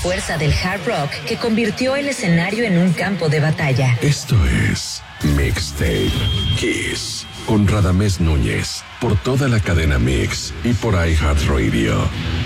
fuerza del hard rock que convirtió el escenario en un campo de batalla. Esto es Mixtape Kiss con Radamés Núñez por toda la cadena Mix y por iHeartRadio.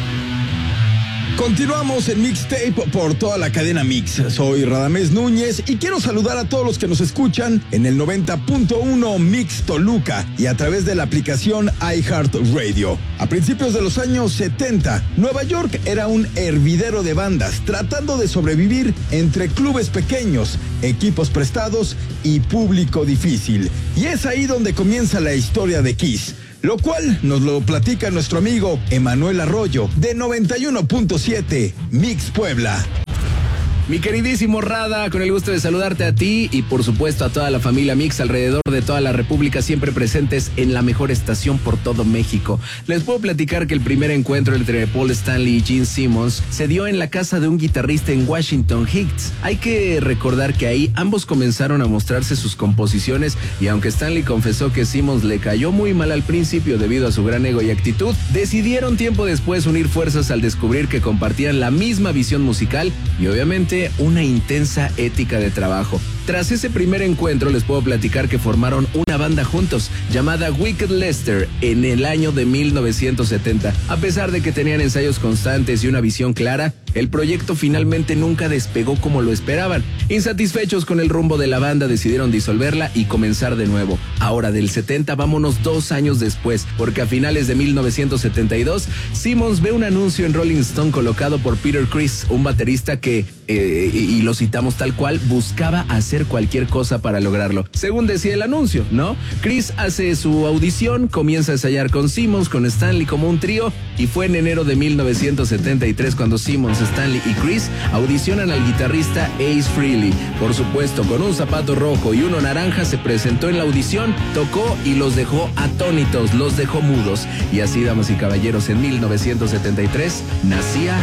Continuamos en Mixtape por toda la cadena Mix. Soy Radamés Núñez y quiero saludar a todos los que nos escuchan en el 90.1 Mix Toluca y a través de la aplicación iHeartRadio. A principios de los años 70, Nueva York era un hervidero de bandas tratando de sobrevivir entre clubes pequeños, equipos prestados y público difícil. Y es ahí donde comienza la historia de Kiss, lo cual nos lo platica nuestro amigo Emanuel Arroyo de 91.7 Mix Puebla. Mi queridísimo Rada, con el gusto de saludarte a ti y por supuesto a toda la familia Mix alrededor de toda la República, siempre presentes en la mejor estación por todo México. Les puedo platicar que el primer encuentro entre Paul Stanley y Gene Simmons se dio en la casa de un guitarrista en Washington Heights. Hay que recordar que ahí ambos comenzaron a mostrarse sus composiciones y aunque Stanley confesó que Simmons le cayó muy mal al principio debido a su gran ego y actitud, decidieron tiempo después unir fuerzas al descubrir que compartían la misma visión musical y obviamente una intensa ética de trabajo. Tras ese primer encuentro les puedo platicar que formaron una banda juntos llamada Wicked Lester en el año de 1970. A pesar de que tenían ensayos constantes y una visión clara, el proyecto finalmente nunca despegó como lo esperaban. Insatisfechos con el rumbo de la banda decidieron disolverla y comenzar de nuevo. Ahora del 70 vámonos 2 años después, porque a finales de 1972 Simmons ve un anuncio en Rolling Stone colocado por Peter Criss, un baterista que, y lo citamos tal cual, buscaba hacer cualquier cosa para lograrlo. Según decía el anuncio, ¿no? Criss hace su audición, comienza a ensayar con Simmons, con Stanley como un trío, y fue en enero de 1973 cuando Simmons, Stanley y Criss audicionan al guitarrista Ace Frehley. Por supuesto, con un zapato rojo y uno naranja se presentó en la audición, tocó y los dejó atónitos, los dejó mudos. Y así, damas y caballeros, en 1973 nacía